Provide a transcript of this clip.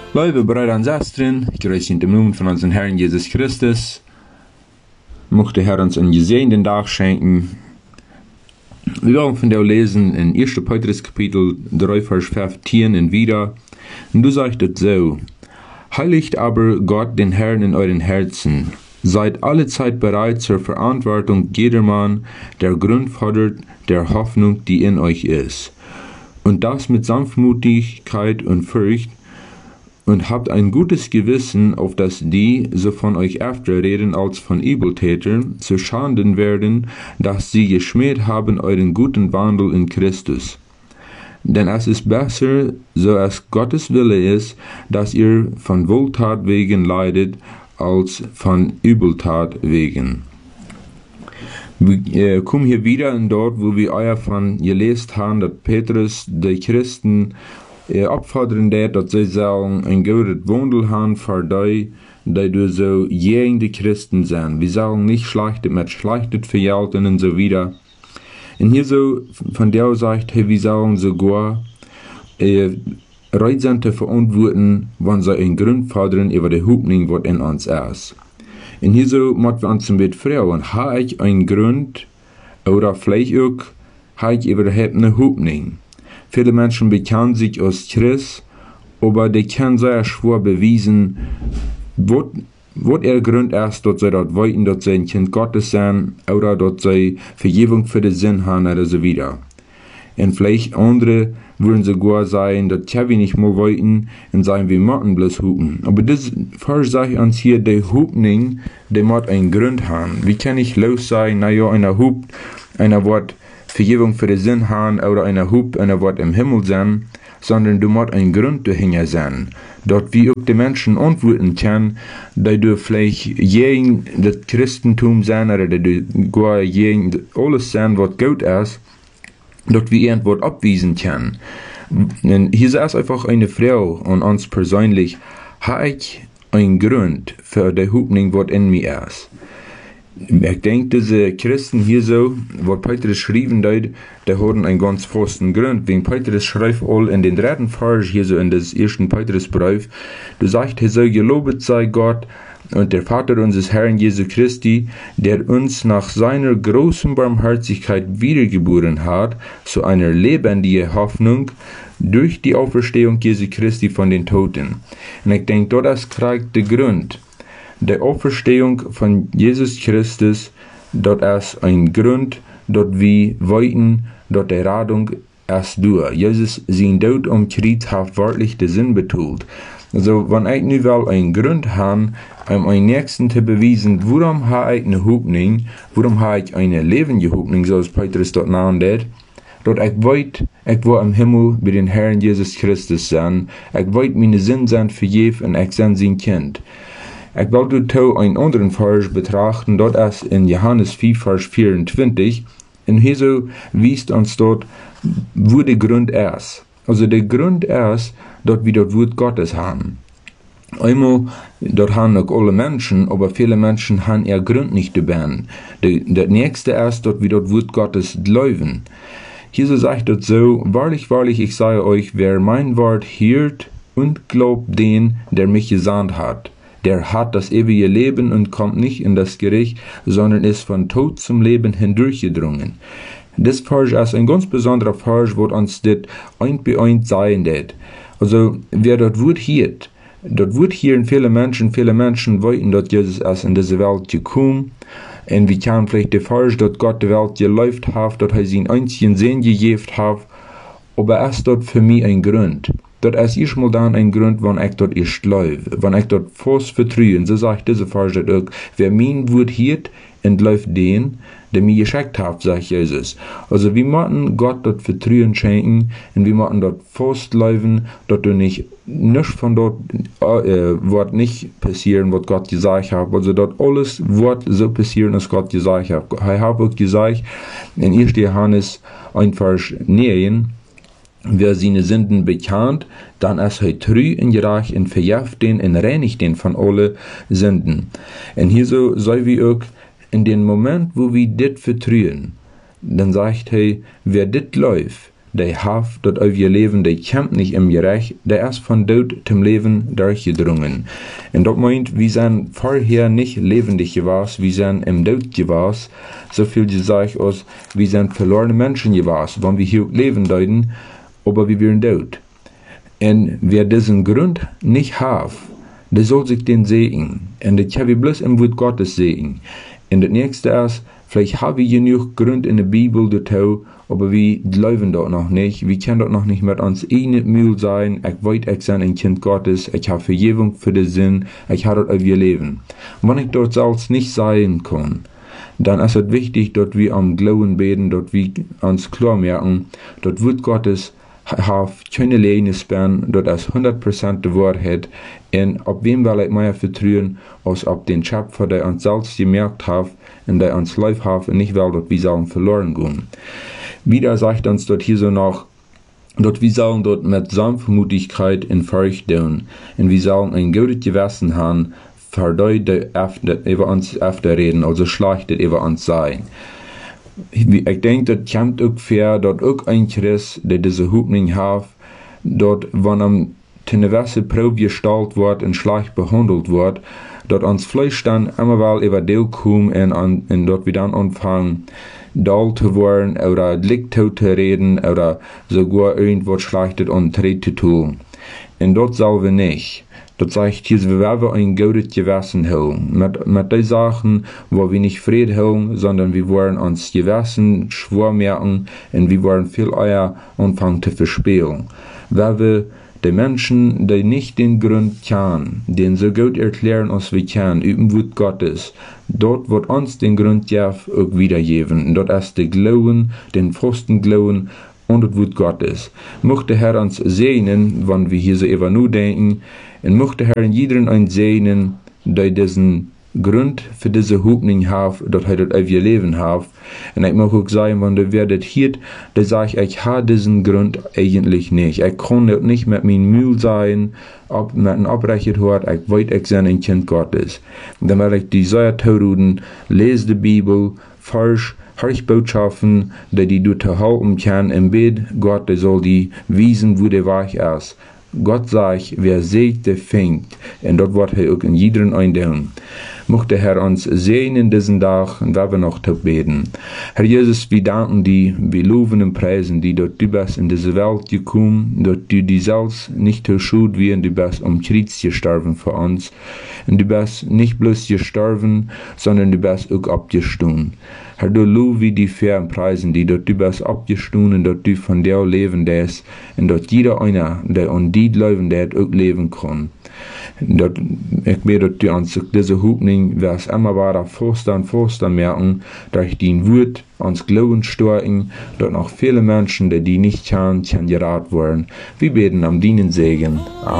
Liebe Brüder und Schwestern, ich grüße in dem Namen von unserem Herrn Jesus Christus. Möchte Herr uns einen gesegneten Tag schenken. Wir wollen von dir lesen in 1. Petrus Kapitel 3, Vers 15 und wieder. Und du sagst es so: Heiligt aber Gott den Herrn in euren Herzen. Seid alle Zeit bereit zur Verantwortung jedermann, der Grund fordert der Hoffnung, die in euch ist. Und das mit Sanftmutigkeit und Furcht, und habt ein gutes Gewissen, auf dass die, so von euch öfter reden als von Übeltätern, zu Schanden werden, dass sie geschmäht haben euren guten Wandel in Christus. Denn es ist besser, so es Gottes Wille ist, dass ihr von Wohltat wegen leidet, als von Übeltat wegen. Wir kommen hier wieder in dort, wo wir euer von gelesen haben, dass Petrus die Christen opfordern det, dat zij zullen een goede wandel haben voor die du so gegen die Christen zijn. Wir sollen nicht schlechtet mit schlechtet vergelten und so wieder. Und hier so, von der sagt, hey, wir sollen sogar Reizente verantworten, wenn sie einen Grund fordern über die Hoffnung, was in uns ist. Und hier so, müssen wir uns ein bisschen fragen, habe ich einen Grund, oder vielleicht auch, habe ich überhaupt eine Hoffnung? Viele Menschen bekennen sich als Christ, aber die können sehr schwer beweisen, was ihr Grund ist, dass sie dort wollen, dass sie ein Kind Gottes sind, oder dass sie Vergebung für den Sinn haben, oder so wieder. Und vielleicht andere würden sogar sagen, dass wir nicht mehr wollten, und sagen, wir möchten bloß hupen. Aber das Vers sagt uns hier, die Hupning, die muss einen Grund haben. Wie kann ich los sein, naja, einer hupt, einer wird Vergebung für den Sinn haben, oder einer hupt, einer wird im Himmel sein, sondern du musst einen Grund dahinter sein. Dort wie auch die Menschen antworten können, die du vielleicht gegen das Christentum sein, oder die du gar gegen alles sein, was gut ist, dort wie irgendwas abwiesen kann. Und hier ist einfach eine Frage an uns persönlich: habe ich einen Grund für die Hoffnung, was in mir ist? Ich denke, diese Christen hier so, was Petrus schrieben hat, die haben einen ganz festen Grund. Wenn Petrus schreibt all in den 3. Vers hier so in des 1. Petrusbrief, du sagst, er soll gelobet sei Gott und der Vater unseres Herrn Jesu Christi, der uns nach seiner großen Barmherzigkeit wiedergeboren hat, zu einer lebendigen Hoffnung durch die Auferstehung Jesu Christi von den Toten. Und ich denke, das kriegt der Grund. Die Auferstehung von Jesus Christus, dort ist ein Grund, dort wir wollten, dort die Radung ist durch. Jesus sein Tod am Kreuz hat wörtlich den Sinn betont. Also, wenn ich nu wel einen Grund habe, einen Nächsten zu beweisen, warum habe ich eine Hoffnung, warum habe ich eine lebende Hoffnung, so als Petrus dort nannt, dort ich will im Himmel bei den Herrn Jesus Christus sein, ich will meine Sinn sein vergeben und ich sein sein Kind. Ich will dort einen anderen Vers betrachten, dort ist in Johannes 4, Vers 24, und hier so wies uns dort, wo der Grund ist. Also der Grund ist, dort wir das Wort Gottes haben. Einmal, dort haben auch alle Menschen, aber viele Menschen haben ihr Grund nicht dabei. Das nächste ist, dort wir das Wort Gottes glauben. Hier so sagt es so: Wahrlich, wahrlich, ich sage euch, wer mein Wort hört und glaubt den, der mich gesandt hat, der hat das ewige Leben und kommt nicht in das Gericht, sondern ist von Tod zum Leben hindurchgedrungen. Das Vers ist ein ganz besonderer Vers, wo uns das ein bei ein sein wird. Also, wer dort Wort hört, dort Wort hören viele Menschen wollten, dass Jesus ist in diese Welt gekommen. Und wir können vielleicht den Vers, dass Gott die Welt geläuft hat, dass er seinen einzigen Sohn gegeben hat, aber es ist dort für mich ein Grund. Dort ist erstmal dann ein Grund, wenn ich dort erst läuft, wenn ich dort fast vertraue. So sagt diese Vers auch: Wer mein Wort hört und läuft den, der mir geschickt hat, sagt Jesus. Also wir müssen Gott dort Vertrauen schenken und wir müssen dort fast laufen, dass du nicht von dort wird nicht passieren, was Gott gesagt hat. Also dort alles wird so passieren, was Gott gesagt hat. Er hat auch gesagt in 1. Johannes 1, Vers 9, wer seine Sünden bekannt, dann ist er treu und gerecht und vergibt den und reinigt den von alle Sünden. Und hier so soll wir auch in dem Moment, wo wir das vertrauen, dann sagt er, wer das läuft, die haft dort auf ihr Leben, die kämpft nicht im Gerecht, der ist von Tod zum Leben durchgedrungen. Und das meint, wir sind vorher nicht lebendig gewesen, wir sind im Tod gewesen, so viel gesagt aus, wir sind verlorene Menschen gewesen, wenn wir hier leben deuten, aber wir werden tot. Und wer diesen Grund nicht hat, der soll sich den sehen. Und das kann wir bloß im Wort Gottes sehen. Und das nächste ist, vielleicht haben wir genug Grund in der Bibel dazu, aber wir glauben dort noch nicht. Wir können dort noch nicht mit uns eigenen Mühe sein. Ich weiß, ich bin ein Kind Gottes. Ich habe Vergebung für den Sinn. Ich habe dort auf ihr Leben. Und wenn ich dort selbst nicht sein kann, dann ist es wichtig, dass wir am Glauben beten, dass wir uns klar merken, dass Wort Gottes hat keine Lehne sperren, dass das 100% die Wahrheit und auf wem will ich mehr vertrauen, als auf den Schöpfer, der uns selbst gemerkt hat und der uns lieb hat und nicht will, dass wir sollen verloren gehen. Wieder sagt uns dort hier so noch, dass wir sollen dort mit Sanftmutigkeit in Furcht tun und wir sollen ein gutes Gewissen haben, für die über uns öfter reden, also schlecht über uns sein. Ich denke, das kommt auch fair, dass auch ein Christ, der diese Hoffnung hat, dass, wenn am eine gewisse Probe gestellt wird und schlecht behandelt wird, dass uns Fleisch dann immer mal über Deal kommen und dass wir dann anfangen, dull zu werden oder Licht zu reden oder sogar irgendwas Schlechtes antreten zu tun. Und das sollen wir nicht. Das sagt hier, wir werden ein gutes Gewissen haben. Mit den Sachen, wo wir nicht Frieden haben, sondern wir wollen uns Gewissen schwor merken und wir wollen viel eher anfangen zu verspielen. Weil wir die Menschen, die nicht den Grund kennen, den so gut erklären, als wir können, über Wort Gottes, dort wird uns den Grund auch wiedergeben. Und dort ist der Glauben, den festen Glauben und das Wort Gottes. Möchte Herr uns segnen, wenn wir hier so über nur denken, und möchte Herr in jedem einen segnen, der diesen Grund für diese Hoffnung hat, dass er das auf ihr Leben hat. Und ich mag auch sagen, wenn du werdet hier, dann sage ich habe diesen Grund eigentlich nicht. Ich kann nicht mit meinem Mühe sein, mit einem Abbrechen hört, ich weiß, ich bin ein Kind Gottes. Und dann werde ich die Säure tauschen, lese die Bibel, falsch, Hörich Botschaften, die du zu halten kann im Bett, Gott, der soll die wiesen, wo der Weg ist. Gott sagt, wer sieht, der fängt. Und dort wird er auch in jedem eintun. Möchte Herr uns sehen in diesen Tag und wir noch zu beten. Herr Jesus, wir danken dir, wir loben und preisen dir, dass du bist in diese Welt gekommen, dass du die selbst nicht zu schuld wirst, du bist Kreuz gestorben für uns. Und du bist nicht bloß gestorben, sondern du bist auch abgestanden. Herr, du loben wir die fair und preisen dir, dass du bist abgestanden und dass du von dir leben darfst und dass jeder einer, der an dir leben darf, auch leben kann. Ich bete, dass du uns diese Hoffnung, was immer weiter Forster merken, durch dein Wort uns Glauben stärken, dass noch viele Menschen, die nicht kennen, geraten werden. Wir beten am deinen Segen. Amen.